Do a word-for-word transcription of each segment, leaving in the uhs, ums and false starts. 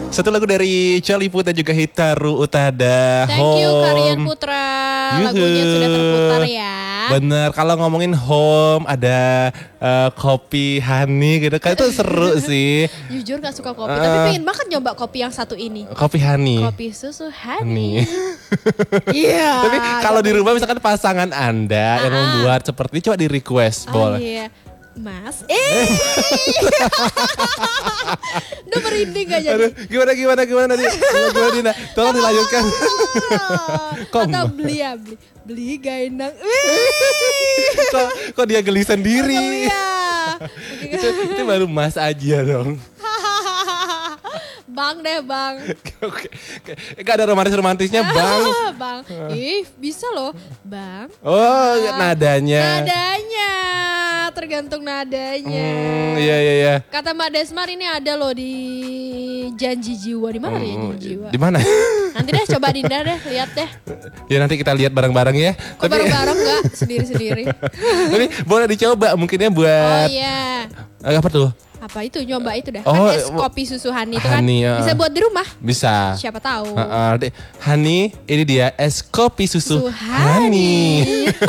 Satu lagu dari Charlie Puth dan juga Hikaru Utada. Thank you Home. Karian Putra. Yuhu. Lagunya sudah terputar ya. Bener, kalau ngomongin home ada uh, kopi honey gitu kan itu seru sih. Jujur gak suka kopi, Uh, tapi pengen banget nyoba kopi yang satu ini. Kopi honey. Kopi susu honey. Honey. Iya. Tapi kalau di rumah misalkan pasangan Anda yang Ah. membuat seperti ini, coba di request Oh boleh. iya. Mas, eh, udah merinding gak jadi. Aduh, gimana gimana gimana tadi? Gimana Dina? Tolong dilanjutkan. Kok Atau beli ya, beli, beli gak enak. kok, kok dia geli sendiri? Iya. itu, itu baru Mas aja dong. Bang deh bang. Oke, oke. Gak ada romantis-romantisnya bang. Bang, ih bisa loh bang. Oh nadanya. Nadanya, tergantung nadanya. Hmm, iya iya iya. Kata Mbak Desmar ini ada loh di Janji Jiwa. Di mana ya Hmm, Janji Jiwa? di mana? Nanti deh coba Dinda deh, lihat deh. Ya nanti kita lihat bareng-bareng ya. Kok bareng-bareng enggak? Sendiri-sendiri. Tapi boleh dicoba mungkinnya buat Oh iya. eh, apa tuh? Apa itu? Nyoba itu dah. Oh, kan es eh, kopi susu honey itu kan honey, ya. bisa buat di rumah. Bisa. Siapa tahu. Uh, uh, honey, ini dia es kopi susu Susu honey.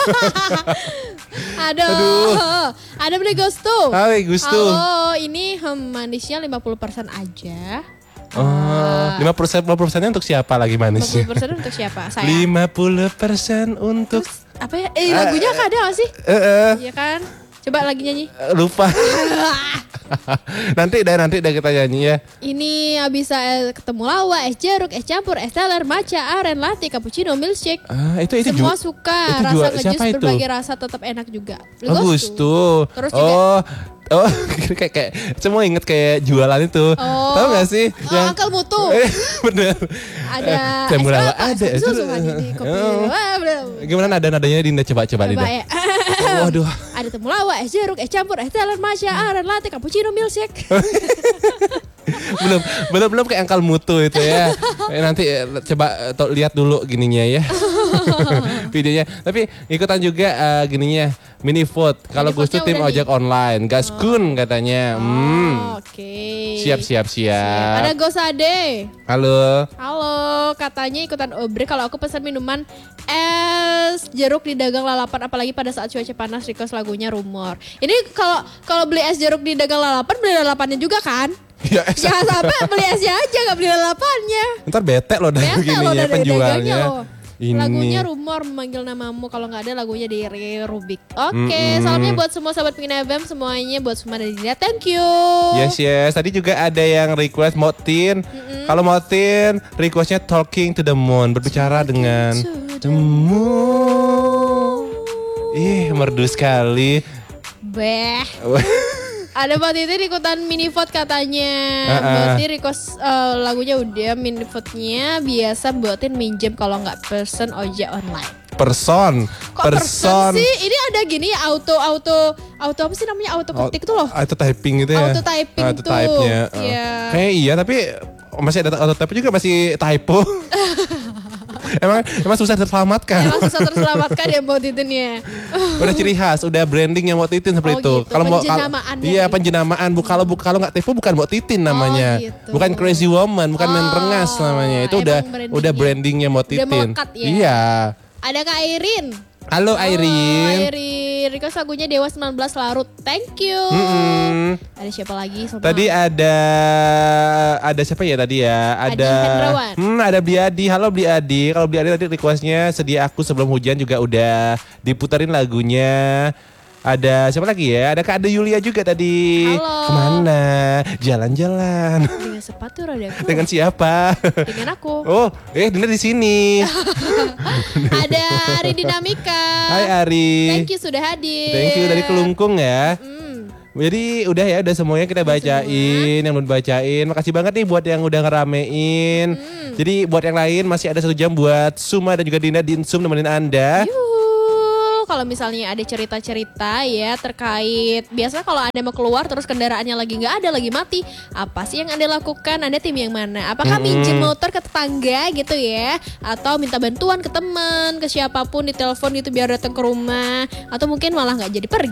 Aduh. Aduh. Ada beli Gusto. Hai Gusto. Halo, ini hmm, manisnya lima puluh persen aja. Oh, lima persen, lima puluh persennya untuk siapa lagi manisnya? lima puluh persen untuk siapa? Saya. lima puluh persen untuk Terus, apa ya? Eh, lagunya kan ada gak sih? eh eh, Iya kan? Coba lagi nyanyi. lupa. nanti dah nanti dah kita nyanyi ya. Ini bisa eh, ketemu lawa, es jeruk, es campur, es teler, matcha, aren, latte, cappuccino, milkshake. Ah, itu itu Semua ju- suka. itu Rasa jual- ngejus siapa itu? berbagai rasa tetap enak juga. Oh, Gusto. Terus juga Oh, oh kayak kayak semua inget kayak jualan itu. Oh. Tahu gak sih? Oh, Uncle Mutu. Eh, bener. Ada Eh, es murah kelapa, ada. es susu, ini kopi. Oh. Wah, belum. Gimana nada-nadanya Dinda coba coba Dinda. Coba ya. Oh, waduh. Ada temulawak, es jeruk, es campur, es teler, matcha, aren, latte, cappuccino, milkshake. belum belum belum kayak angkal mutu itu ya. Eh, nanti eh, coba eh, to- lihat dulu gininya ya. Videonya. Tapi ikutan juga eh, gininya mini vote. Kalau Mini Gusto vote-nya tim udah ojek online, Gaskun katanya. Hmm. Oh, Oke. Siap siap siap. Ada Gosade. Halo. Halo, katanya ikutan obre kalau aku pesan minuman es jeruk di dagang lalapan, apalagi pada saat cuaca panas. Request lagunya Rumor. Ini kalau kalau beli es jeruk di dagang lalapan, beli lalapannya juga kan? Ya, eh, Jangan sampai beli esnya aja gak beli lalapannya. ntar bete loh dari Bete gininya loh dari penjualnya. dagangnya loh. Ini. Lagunya Rumor memanggil namamu, kalau nggak ada lagunya dari Rubik. Oke, Mm-mm. salamnya buat semua sahabat Pingin F M semuanya, buat semua dari Dinda. Thank you. Yes yes. Tadi juga ada yang request Motin. Kalau Motin requestnya Talking to the Moon, berbicara dengan to the moon. Ih merdu sekali. Beh. Ada buat itu ikutan mini vote katanya. Uh-uh. Berarti request eh, lagunya udah, mini vote-nya biasa buatin minjem kalau nggak person ojek online. Person, Kok person sih? Ini ada gini ya, auto auto auto apa sih namanya, auto ketik tuh loh. Auto typing gitu ya. Auto typing Auto tuh. type-nya. uh. Iya. Kayak iya tapi masih ada auto type juga masih typo. emang emang susah terselamatkan. Emang susah terselamatkan ya buat itu nih ya. Udah ciri khas, udah branding yang Mbok Titin seperti Oh, itu. gitu. Kalau mau Penjenamaan ya. iya penjenamaan. Bu kalau bu kalau nggak typo bukan Mbok Titin namanya. Oh, gitu. Bukan Crazy Woman, bukan Oh, main rengas namanya. Itu emang udah brandingnya. udah brandingnya Mbok Udah Titin. melekat ya. Iya. Ada Kak Airin. Halo Airin. Airin, request lagunya Dewa sembilan belas Larut. Thank you. Mm-mm. Ada siapa lagi? Sama? Tadi ada ada siapa ya tadi ya? Adi Ada Hendrawan. Hmm, ada Bliadi. Halo Bliadi. Kalau Bliadi tadi requestnya Sedia Aku Sebelum Hujan juga udah diputerin lagunya. Ada siapa lagi ya? Ada Kak Ade Yulia juga tadi. Halo. Kemana? Jalan-jalan. Dengan sepatu rodaku. Dengan siapa? Dengan aku. Oh, eh Dinda di sini. Ada Ari Dinamika. Hai Ari. Thank you sudah hadir. Thank you dari Kelungkung ya. Hmm. Jadi udah ya, udah semuanya kita bacain, yang belum bacain. Makasih banget nih buat yang udah ngeramein. Hmm. Jadi buat yang lain masih ada satu jam buat Suma dan juga Dinda di Insum nemenin Anda. Yuhu. Kalau misalnya ada cerita-cerita ya terkait, biasa kalau Anda mau keluar terus kendaraannya lagi nggak ada, lagi mati, apa sih yang Anda lakukan? Anda tim yang mana? Apakah Mm-mm. minjem motor ke tetangga gitu ya, atau minta bantuan ke teman, ke siapapun, ditelepon gitu biar datang ke rumah, atau mungkin malah nggak jadi pergi?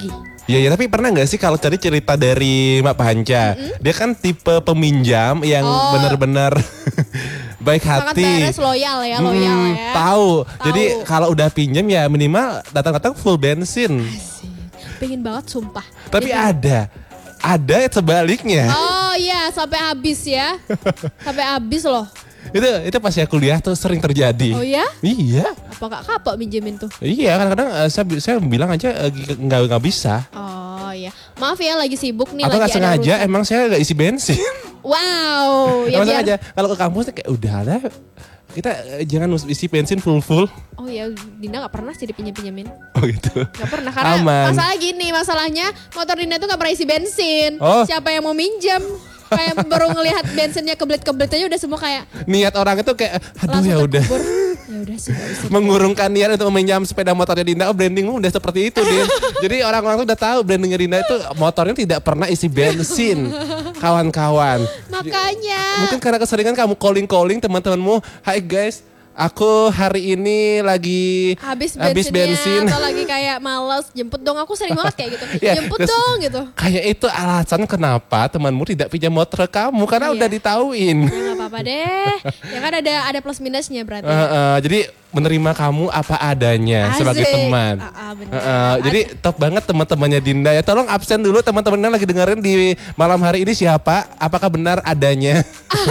Iya ya, tapi pernah nggak sih kalau cari cerita dari Mbak Panca, mm-hmm. dia kan tipe peminjam yang oh. benar-benar baik hati, sangat beres, loyal ya, loyal hmm, ya. Tahu. Jadi kalau udah pinjam ya minimal datang-datang full bensin. Asik. Pengen banget sumpah. Tapi itu. ada, ada sebaliknya. Oh iya, sampai habis ya, sampai habis loh. Itu itu pas saya kuliah tuh sering terjadi. Oh ya? Iya. Apa kak kapok minjemin tuh? Iya, kadang-kadang uh, saya saya bilang aja uh, nggak nggak bisa. Oh iya, maaf ya lagi sibuk nih. Atau nggak sengaja emang saya nggak isi bensin. Wow. Ya biar... sengaja. Kalau ke kampus kayak udah lah. Kita uh, jangan isi bensin full-full. Oh ya, Dinda gak pernah sih dipinjem-pinjemin. Oh gitu? Gak pernah, karena aman. Masalah gini, masalahnya motor Dinda tuh gak pernah isi bensin. Oh. Siapa yang mau minjem? Kayak baru ngelihat bensinnya keblet-keblet aja udah semua kayak. Niat orang itu kayak, aduh ya udah. Ya udah sih gak bisa. Mengurungkan niat untuk meminjam sepeda motornya Dinda. Oh, brandingmu udah seperti itu, Din. Jadi orang-orang tuh udah tahu brandingnya Dinda itu motornya tidak pernah isi bensin. Kawan-kawan. Makanya. Mungkin karena keseringan kamu calling-calling teman-temanmu. Hai guys, aku hari ini lagi habis, habis bensin atau lagi kayak males jemput dong, aku sering banget kayak gitu. Ya, jemput kes, dong gitu. Kayak itu alasan kenapa temanmu tidak pinjam motor kamu karena iya. udah ditauin. Ya gak apa-apa deh. Ya kan ada ada plus minusnya berarti. Uh, uh, jadi menerima kamu apa adanya Asik. Sebagai teman. Uh, uh, uh, uh, jadi top banget teman-temannya Dinda ya. Tolong absen dulu teman-temannya lagi dengerin di malam hari ini siapa? Apakah benar adanya?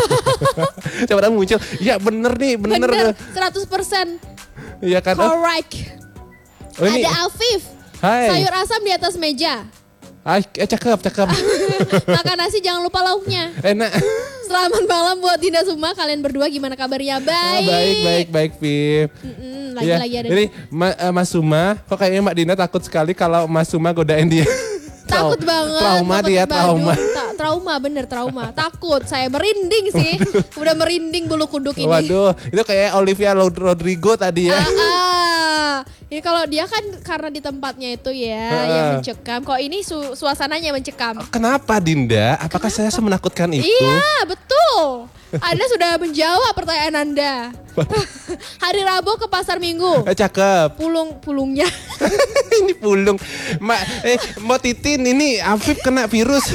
Coba dah muncul. Ya bener nih, bener. Bener, seratus persen. Iya kan? Correct. Oh, ini. Ada Afif. Hai. Sayur asam di atas meja. Ay, eh, cakep, cakep. Makan nasi jangan lupa lauknya. Enak. Selamat malam buat Dinda Suma. Kalian berdua gimana kabarnya? Baik. Oh, baik, baik, baik, Pip. Lagi-lagi ya, ada. Ini Ma, uh, Mas Suma, kok kayaknya Mbak Dinda takut sekali kalau Mas Suma godain dia. Takut banget. Trauma takut dia, banget. trauma. Ta- trauma, bener trauma. Takut, saya merinding sih. Udah merinding bulu kuduk ini. Waduh, itu kayak Olivia Rodrigo tadi ya. Ah, ah. Ya kalau dia kan karena di tempatnya itu ya uh. yang mencekam. Kok ini su- suasananya mencekam. Kenapa Dinda? Apakah Kenapa? Saya semenakutkan itu? Iya, betul. Anda sudah menjawab pertanyaan Anda. Hari Rabu ke pasar Minggu. Eh, cakep. Pulung pulungnya. Ini pulung. Mbak, eh mau titin ini Afif kena virus.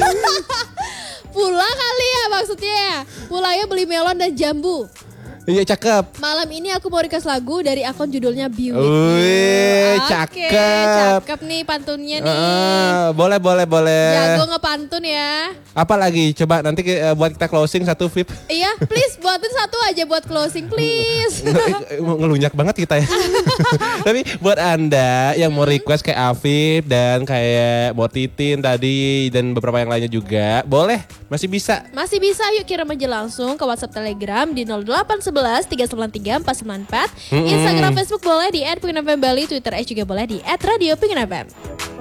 Pula kali ya maksudnya. Pulanya beli melon dan jambu. Iya cakep. Malam ini aku mau request lagu dari akun judulnya Biwit. Wih, Oke, cakep. Cakep nih pantunnya nih. Uh, boleh, boleh, boleh. Jago ngepantun ya. Apa lagi? Coba nanti uh, buat kita closing satu Vip. Iya, please buatin satu aja buat closing, please. Ngelunyak banget kita ya. Tapi buat Anda yang mau request kayak Afif dan kayak mau Titin tadi dan beberapa yang lainnya juga, boleh, masih bisa. Masih bisa, yuk kirim aja langsung ke WhatsApp Telegram di nol delapan sebelas tiga sembilan tiga empat sembilan empat. Mm-hmm. Instagram, Facebook boleh di et pingin f m bali, Twitter juga boleh di et radio pingin f m.